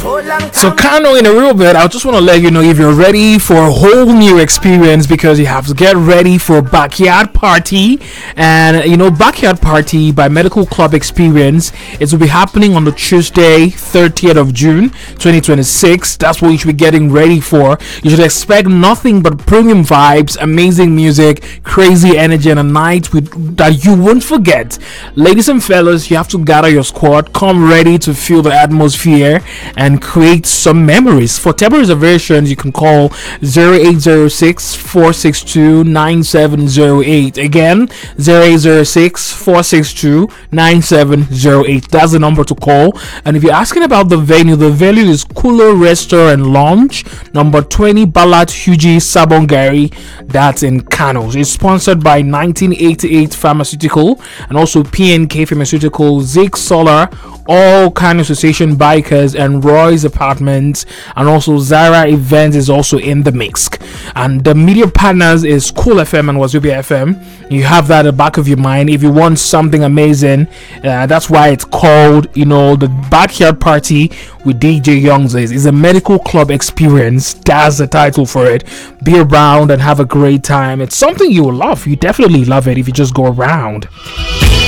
So Kano, in a little bit, I just want to let you know if you're ready for a whole new experience, because you have to get ready for Backyard Party. And Backyard Party by Medical Club Experience, it will be happening on the Tuesday 30th of June 2026. That's what you should be getting ready for. You should expect nothing but premium vibes, amazing music, crazy energy, and a night that you won't forget. Ladies and fellas, you have to gather your squad, come ready to feel the atmosphere and create some memories. For table reservations, you can call 0806 462 9708. Again, 0806 462 9708. That's the number to call. And if you're asking about the venue is Kulo Restaurant and Lounge, number 20 Balat Huji Sabongari. That's in Kano. It's sponsored by 1988 Pharmaceutical and also PNK Pharmaceutical, Zig Solar, All Kano Association Bikers, and Roy's Apartments, and also Zara Events is also in the mix. And the media partners is Cool FM and Wazobia FM. You have that at the back of your mind. If you want something amazing, that's why it's called, the Backyard Party with DJ Youngs. Is a medical club experience. That's the title for it. Be around and have a great time. It's something you will love. You definitely love it if you just go around.